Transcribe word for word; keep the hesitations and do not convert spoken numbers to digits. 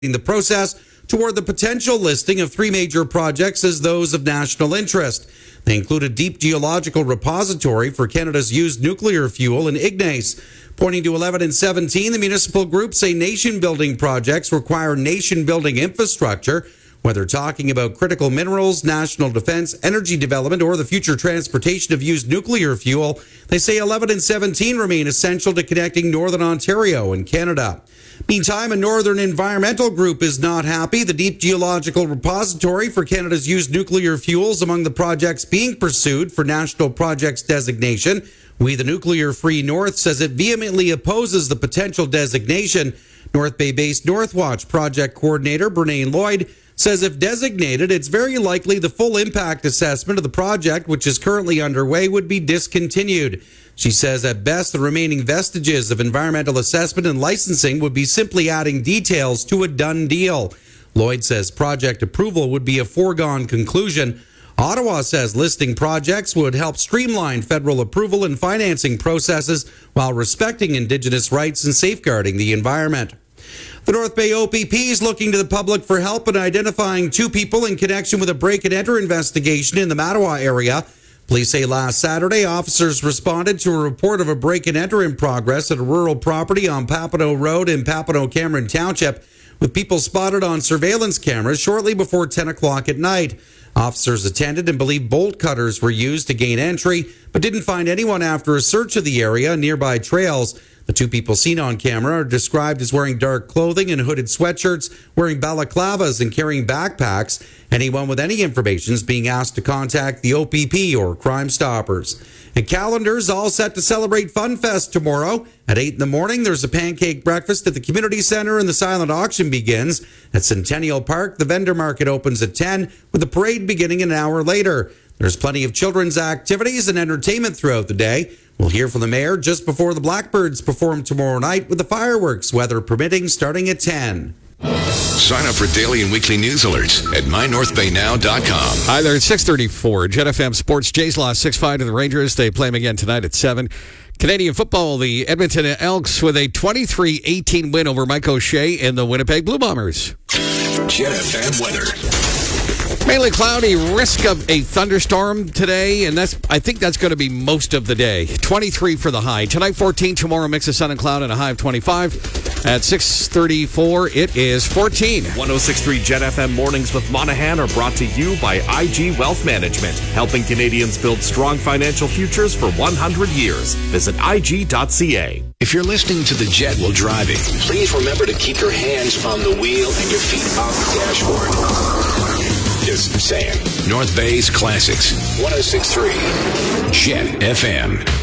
the process toward the potential listing of three major projects as those of national interest. They include a deep geological repository for Canada's used nuclear fuel in Ignace. Pointing to eleven and seventeen, the municipal groups say nation-building projects require nation-building infrastructure. Whether talking about critical minerals, national defense, energy development, or the future transportation of used nuclear fuel, they say eleven and seventeen remain essential to connecting Northern Ontario and Canada. Meantime, a Northern Environmental Group is not happy. The Deep Geological Repository for Canada's used nuclear fuels among the projects being pursued for National Projects designation. We the Nuclear Free North says it vehemently opposes the potential designation. North Bay-based Northwatch project coordinator Brene Lloyd says if designated, it's very likely the full impact assessment of the project, which is currently underway, would be discontinued. She says at best, the remaining vestiges of environmental assessment and licensing would be simply adding details to a done deal. Lloyd says project approval would be a foregone conclusion. Ottawa says listing projects would help streamline federal approval and financing processes while respecting Indigenous rights and safeguarding the environment. The North Bay O P P is looking to the public for help in identifying two people in connection with a break-and-enter investigation in the Mattawa area. Police say last Saturday, officers responded to a report of a break-and-enter in progress at a rural property on Papineau Road in Papineau-Cameron Township, with people spotted on surveillance cameras shortly before ten o'clock at night. Officers attended and believed bolt cutters were used to gain entry, but didn't find anyone after a search of the area and nearby trails. The two people seen on camera are described as wearing dark clothing and hooded sweatshirts, wearing balaclavas and carrying backpacks. Anyone with any information is being asked to contact the O P P or Crime Stoppers. And calendars all set to celebrate Fun Fest tomorrow. At eight in the morning, there's a pancake breakfast at the community center and the silent auction begins. At Centennial Park, the vendor market opens at ten, with the parade beginning an hour later. There's plenty of children's activities and entertainment throughout the day. We'll hear from the mayor just before the Blackbirds perform tomorrow night with the fireworks, weather permitting, starting at ten. Sign up for daily and weekly news alerts at my north bay now dot com. Hi there, it's six thirty-four. Jet F M Sports. Jays lost six five to the Rangers. They play them again tonight at seven. Canadian football, the Edmonton Elks with a twenty-three eighteen win over Mike O'Shea and the Winnipeg Blue Bombers. Jet F M weather. Mainly cloudy, risk of a thunderstorm today, and that's I think that's going to be most of the day. twenty-three for the high. Tonight, fourteen. Tomorrow, mix of sun and cloud and a high of twenty-five. At six thirty-four, it is fourteen. one oh six point three Jet F M Mornings with Monahan are brought to you by I G Wealth Management, helping Canadians build strong financial futures for one hundred years. Visit I G dot C A. If you're listening to the Jet while driving, please remember to keep your hands on the wheel and your feet off the dashboard. Just saying. North Bay's Classics. one oh six point three Jet F M.